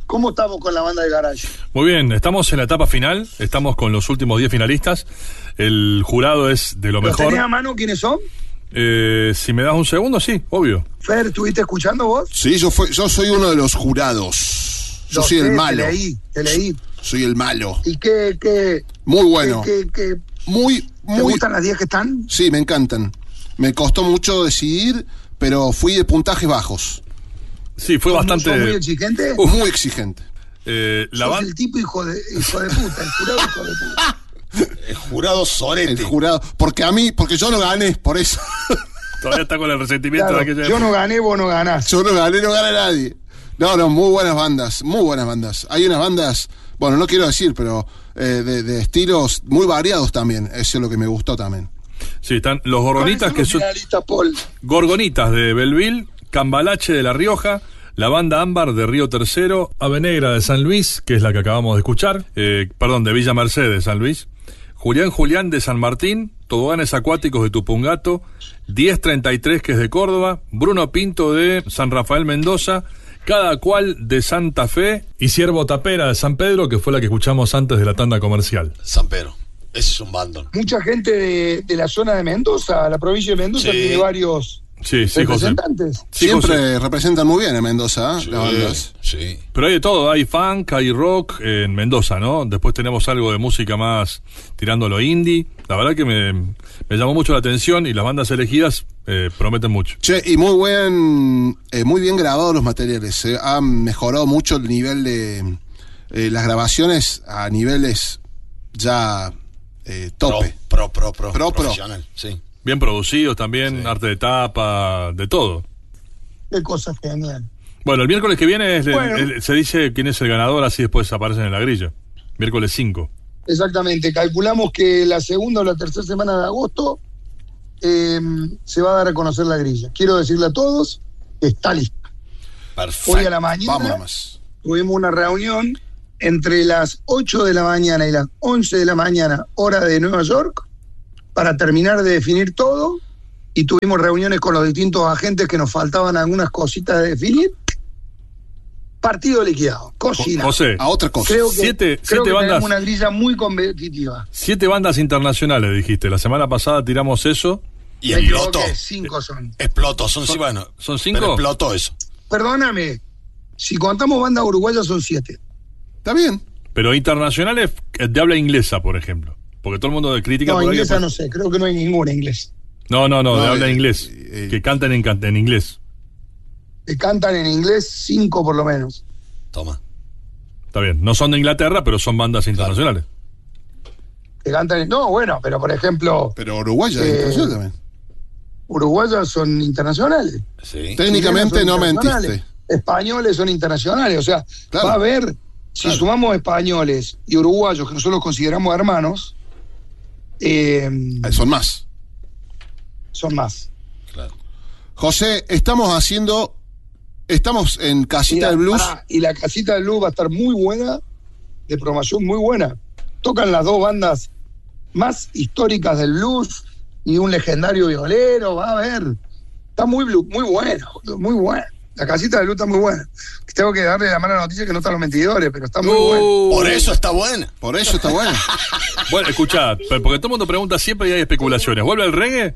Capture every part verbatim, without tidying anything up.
¿Cómo estamos con la banda de Garage? Muy bien, estamos en la etapa final, estamos con los últimos diez finalistas. El jurado es de lo mejor. ¿Tenés a mano quiénes son? Eh, si me das un segundo, sí, obvio. Fer, ¿estuviste escuchando vos? Sí, yo, fue, yo soy uno de los jurados. Yo Lo soy sé, el malo. Te leí, te leí. Soy el malo. ¿Y qué, qué? Muy bueno. ¿Qué, qué, qué? Muy, ¿Te muy. gustan las diez que están? Sí, me encantan. Me costó mucho decidir, pero fui de puntajes bajos. Sí, fue ¿Sos- bastante... sos muy exigente? Uh, muy exigente. Eh, la Sos ban- el tipo hijo de, hijo de puta, el jurado hijo de puta. El jurado sorete. El jurado. Porque a mí, porque yo no gané, por eso. Todavía está con el resentimiento Claro, de aquella yo no época. gané, vos no ganás. Yo no gané, no gana nadie. No, no, muy buenas bandas, muy buenas bandas. Hay unas bandas, bueno, no quiero decir, pero eh, de, de estilos muy variados también. Eso es lo que me gustó también. Sí, están los gorgonitas, que son finalistas, Paul. Gorgonitas de Belleville, Cambalache de La Rioja, la banda Ámbar de Río Tercero, Ave Negra de San Luis, que es la que acabamos de escuchar, eh, perdón, de Villa Merced de San Luis, Julián Julián de San Martín, Toboganes Acuáticos de Tupungato, diez treinta y tres que es de Córdoba, Bruno Pinto de San Rafael Mendoza, Cada Cual de Santa Fe y Ciervo Tapera de San Pedro, que fue la que escuchamos antes de la tanda comercial. San Pedro. Ese es un bandón. Mucha gente de, de la zona de Mendoza, la provincia de Mendoza, Sí. tiene varios Sí, sí, José. representantes. Sí, Siempre José. representan muy bien en Mendoza, ¿eh? Sí, las bandas. sí. Pero hay de todo, hay funk, hay rock en Mendoza, ¿no? Después tenemos algo de música más tirando a lo indie. La verdad que me, me llamó mucho la atención y las bandas elegidas eh, prometen mucho. Che, y muy buen, eh, muy bien grabados los materiales. eh. Han mejorado mucho el nivel de eh, las grabaciones a niveles ya eh, tope. Pro, pro, pro, pro. Pro, pro. Profesional, sí. Bien producidos también, Sí. arte de tapa, de todo. Qué cosa genial. Bueno, el miércoles que viene es el- Bueno. el- se dice quién es el ganador, así después aparecen en la grilla. Miércoles cinco. Exactamente. Calculamos que la segunda o la tercera semana de agosto eh, se va a dar a conocer la grilla. Quiero decirle a todos que está lista. Perfecto. Hoy a la mañana Vamos nomás. tuvimos una reunión entre las ocho de la mañana y las once de la mañana, hora de Nueva York, para terminar de definir todo, y tuvimos reuniones con los distintos agentes que nos faltaban algunas cositas de definir. Partido liquidado, cocina. José, A otra cosa. Creo que, siete- creo siete que bandas. tenemos una grilla muy competitiva. siete bandas internacionales dijiste. La semana pasada tiramos eso. Y Me explotó. equivoqué, cinco son. Explotó. Son, sí, bueno. ¿Son cinco? Pero explotó eso. Perdóname, si contamos bandas uruguayas son siete. Está bien. Pero internacionales eh, de habla inglesa, por ejemplo. Porque todo el mundo critica No, por ahí que inglesa pasa- no sé, creo que no hay ninguna inglés. No, no, no, de No, habla eh, inglés. eh, que canten en, can- en inglés. Que cantan en inglés cinco por lo menos. Toma. Está bien. No son de Inglaterra, pero son bandas internacionales. Que cantan en... No, bueno, pero por ejemplo, Pero Uruguaya Eh, internacional también. uruguayas son internacionales. Sí. Técnicamente Chilenos no son internacionales, mentiste. españoles son internacionales, o sea, Claro. va a haber, si Claro. sumamos españoles y uruguayos, que nosotros consideramos hermanos, eh, Eh, Son más. son más. Claro. José, estamos haciendo. Estamos en Casita Mira, del Blues. pará, y la casita del blues va a estar muy buena, de promoción muy buena. Tocan las dos bandas más históricas del blues y un legendario violero, va a ver. Está muy blu- muy bueno, boludo, muy buena. La casita del blues está muy buena. Tengo que darle la mala noticia que no están los mentidores, pero está muy buena. Por eso está buena. Por eso está bueno. Bueno, escuchá, pero porque todo el mundo pregunta siempre y hay especulaciones. ¿Vuelve el reggae?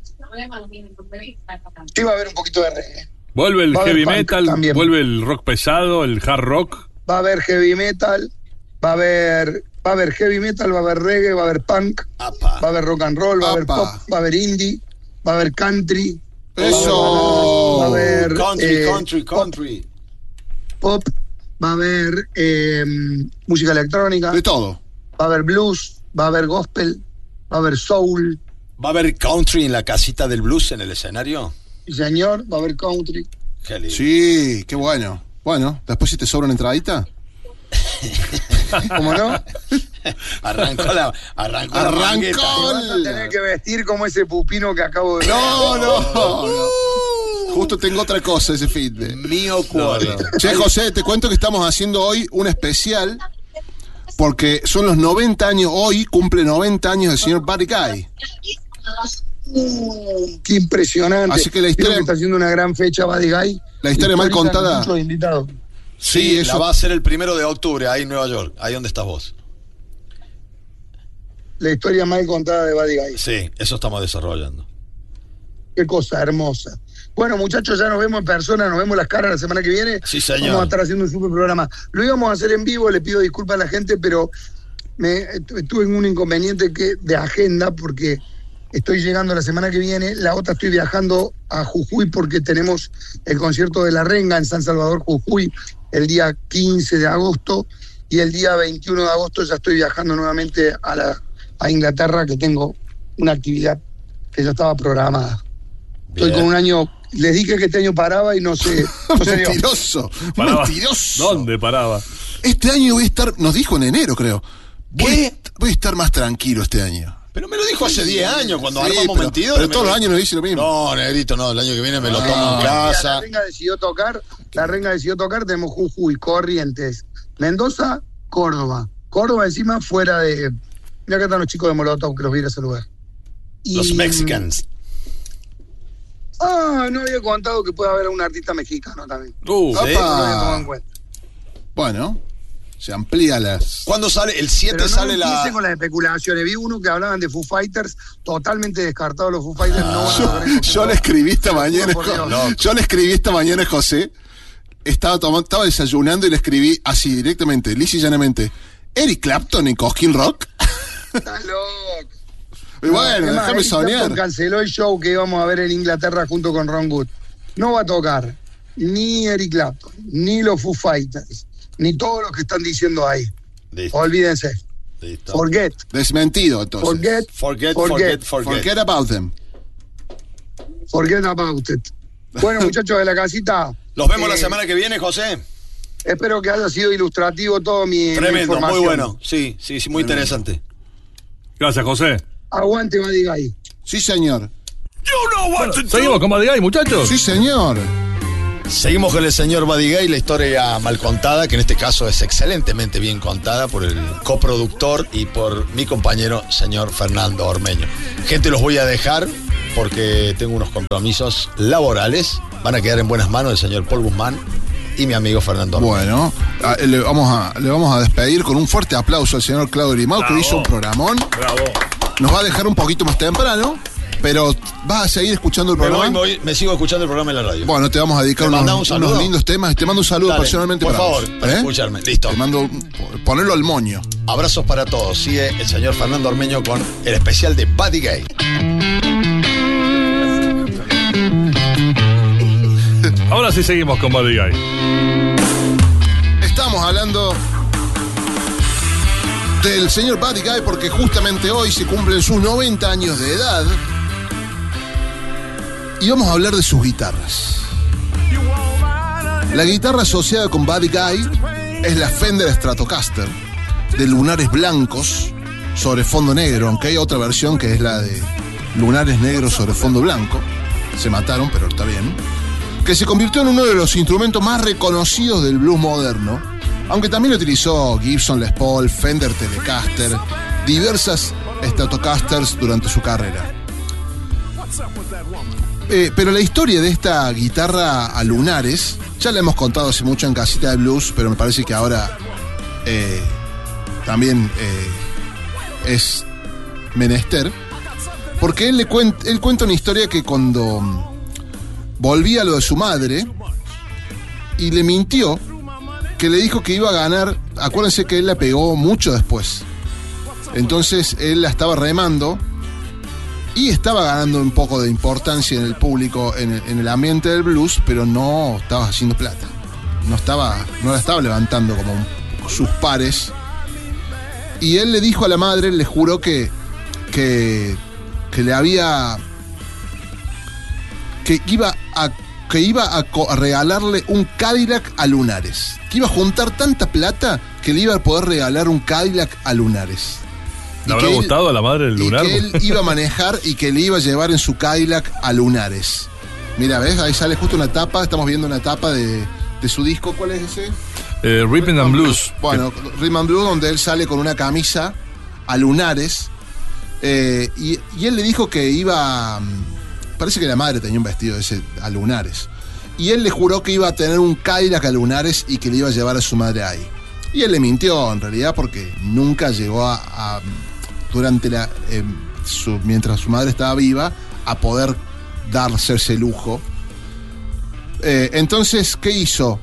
Sí va a haber un poquito de reggae. ¿Vuelve el Va a haber heavy punk metal? también. ¿Vuelve el rock pesado, el hard rock? Va a haber heavy metal, va a haber, va a haber heavy metal, va a haber reggae, va a haber punk, Apa. va a haber rock and roll, va a haber Apa. pop, va a haber indie, va a haber country, Eso. va a haber Country, eh, country, country. pop, va a haber eh, música electrónica, De todo. va a haber blues, va a haber gospel, va a haber soul, ¿Va a haber country en la casita del blues en el escenario? y señor, va a haber country. Qué lindo. Sí, qué bueno. Bueno, después si te sobra una entradita. ¿Cómo no? Arrancó la, arrancó la Arrancó. mangueta. Vas a tener que vestir como ese pupino que acabo de ver. No, no. Justo tengo otra cosa ese feed. de- Mío cuadro. Che, José, te cuento que estamos haciendo hoy un especial porque son los noventa años, hoy cumple noventa años el señor Buddy Guy. Uh, qué impresionante. Así que la historia- Creo que está haciendo una gran fecha Buddy Guy. La historia mal Histórica, contada. muchos invitados. Sí, Sí, la eso- va a hacer el primero de octubre, ahí en Nueva York. Ahí donde estás vos. La historia mal contada de Buddy Guy. Sí, eso estamos desarrollando. Qué cosa hermosa. Bueno, muchachos, ya nos vemos en persona, nos vemos las caras la semana que viene. Sí, señor. Vamos a estar haciendo un super programa. Lo íbamos a hacer en vivo, le pido disculpas a la gente, pero me estuve en un inconveniente que de agenda porque estoy llegando la semana que viene. La otra estoy viajando a Jujuy porque tenemos el concierto de La Renga en San Salvador, Jujuy, el día quince de agosto. Y el día veintiuno de agosto ya estoy viajando nuevamente a, la, a Inglaterra, que tengo una actividad que ya estaba programada. Estoy Bien. con un año, les dije que este año paraba y no sé. No se dio. Mentiroso. Paraba. Mentiroso. ¿Dónde paraba? Este año voy a estar, nos dijo en enero, creo. Voy, ¿Qué? voy a estar más tranquilo este año. Pero me lo dijo hace diez años cuando Sí, armamos pero- Mentidores. pero me todos lo- los años nos dice lo mismo. No, negrito, no. El año que viene me lo Ah. tomo en La casa. Renga decidió tocar, la Renga decidió tocar, tenemos Jujuy, Corrientes, Mendoza, Córdoba. Córdoba encima fuera de. Mira acá están los chicos de Molotov que los voy a ir a saludar. Y- Los Mexicans. Ah, no había contado que puede haber un artista mexicano también. Uh, Ah, Sí. No lo había tomado en cuenta. Bueno, se amplía las... ¿Cuándo sale? El siete Pero no sale empiecen la. con las especulaciones. Vi uno que hablaban de Foo Fighters, totalmente descartados los Foo Fighters. no van a Yo, tocar en yo le escribí esta mañana, Por Dios. no, yo le escribí esta mañana a José, estaba tomando, estaba desayunando y le escribí así directamente, lisa y llanamente, Eric Clapton en Cosquín Rock. Estás loco. Y bueno, Es más, déjame Eric Clapton soñar. canceló el show que íbamos a ver en Inglaterra junto con Ron Wood. No va a tocar ni Eric Clapton, ni los Foo Fighters, ni todos los que están diciendo ahí. Listo, Olvídense. listo. Forget. Desmentido entonces. Forget. Forget, Forget. forget, forget. Forget about them. Forget about it. Bueno, muchachos de la casita. Los vemos eh, la semana que viene, José. Espero que haya sido ilustrativo todo mi, mi Tremendo, información. muy bueno. Sí, sí, sí, muy interesante. Gracias, José. Aguante, Buddy Guy. Sí, señor. Seguimos con Buddy Guy, muchachos. Sí, señor. Seguimos con el señor Buddy Guy, la historia mal contada, que en este caso es excelentemente bien contada por el coproductor y por mi compañero, señor Fernando Ormeño. Gente, los voy a dejar porque tengo unos compromisos laborales. Van a quedar en buenas manos el señor Paul Guzmán y mi amigo Fernando Ormeño. Bueno, a- le vamos a, le vamos a despedir con un fuerte aplauso al señor Claudio Grimau, que Bravo. hizo un programón. Bravo. Nos va a dejar un poquito más temprano, pero vas a seguir escuchando el Me, programa. voy, me, voy- me sigo escuchando el programa en la radio. Bueno, te vamos a dedicar ¿Me unos, mandás un saludo? unos lindos temas y te mando un saludo Dale, personalmente por para favor, vos. para ¿Eh? escucharme. Listo. Te mando, ponerlo al moño. Abrazos para todos. Sigue el señor Fernando Ormeño con el especial de Buddy Guy. Ahora sí seguimos con Buddy Guy. Estamos hablando del señor Buddy Guy porque justamente hoy se cumplen sus noventa años de edad y vamos a hablar de sus guitarras. La guitarra asociada con Buddy Guy es la Fender Stratocaster de lunares blancos sobre fondo negro, aunque hay otra versión que es la de lunares negros sobre fondo blanco. Se mataron, pero está bien. Que se convirtió en uno de los instrumentos más reconocidos del blues moderno, aunque también utilizó Gibson Les Paul, Fender Telecaster, diversas Stratocasters durante su carrera. Eh, pero la historia de esta guitarra a lunares ya la hemos contado hace mucho en Casita de Blues, pero me parece que ahora eh, también eh, es menester, porque él, le cuenta, él cuenta una historia que cuando volvía a lo de su madre y le mintió, que le dijo que iba a ganar. Acuérdense que él la pegó mucho después, entonces él la estaba remando y estaba ganando un poco de importancia en el público, en el, en el ambiente del blues, pero no estaba haciendo plata, no estaba, no la estaba levantando como sus pares. Y él le dijo a la madre, le juró que que, que le había que iba a que iba a, co- a regalarle un Cadillac a Lunares, que iba a juntar tanta plata que le iba a poder regalar un Cadillac a Lunares. ¿Le Y habrá que él- gustado a la madre el lunar? Y que él iba a manejar y que le iba a llevar en su Cadillac a Lunares. Mira, ¿ves? Ahí sale justo una tapa, estamos viendo una tapa de, de su disco. ¿Cuál es ese? Eh, Rhythm and Blues. Bueno, Rhythm and Blues, donde él sale con una camisa a Lunares. Eh, y, y él le dijo que iba... mm, Parece que la madre tenía un vestido de ese a Lunares. y él le juró que iba a tener un Cadillac a Lunares y que le iba a llevar a su madre ahí. Y él le mintió en realidad porque nunca llegó a, a durante la eh, su, mientras su madre estaba viva, a poder darse ese lujo. Eh, entonces, ¿qué hizo?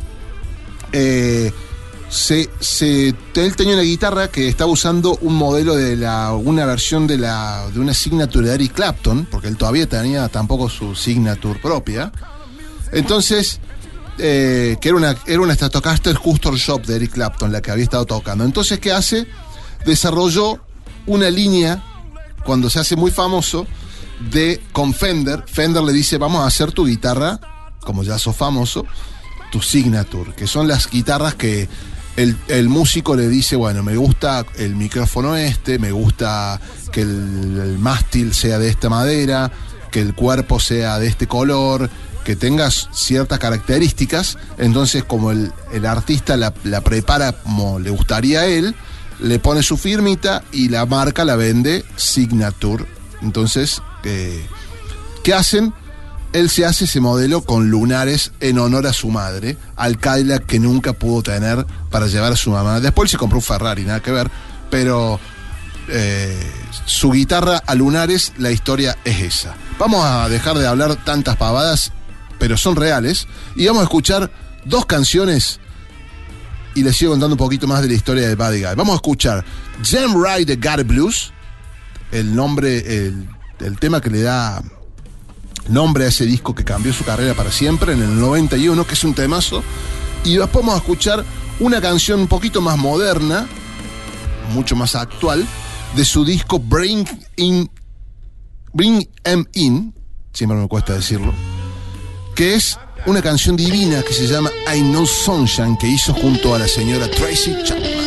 Eh, se, se, él tenía una guitarra que estaba usando un modelo de la, una versión de la de una Signature de Eric Clapton, porque él todavía tenía tampoco su Signature propia. Entonces, eh, que era una, era una Stratocaster Custom Shop de Eric Clapton, la que había estado tocando. Entonces, ¿qué hace? Desarrolló una línea, cuando se hace muy famoso, de con Fender. Fender le dice, vamos a hacer tu guitarra, como ya sos famoso, tu Signature, que son las guitarras que el, el músico le dice, bueno, me gusta el micrófono este, me gusta que el, el mástil sea de esta madera, que el cuerpo sea de este color, que tengas ciertas características. Entonces, como el, el artista la, la prepara como le gustaría a él, le pone su firmita y la marca la vende Signature. Entonces, eh, ¿qué hacen? Él se hace ese modelo con lunares en honor a su madre, al Cadillac que nunca pudo tener para llevar a su mamá. Después se compró un Ferrari, nada que ver, pero eh, su guitarra a lunares, la historia es esa. Vamos a dejar de hablar tantas pavadas, pero son reales, y vamos a escuchar dos canciones y les sigo contando un poquito más de la historia de Buddy Guy. Vamos a escuchar Jam Ride de Got Blues, el nombre, el, el tema que le da nombre a ese disco que cambió su carrera para siempre en el noventa y uno, que es un temazo. Y después vamos a escuchar una canción un poquito más moderna, mucho más actual, de su disco Bring In, Bring Em In, siempre me cuesta decirlo, que es una canción divina que se llama I Know Sunshine, que hizo junto a la señora Tracy Chapman.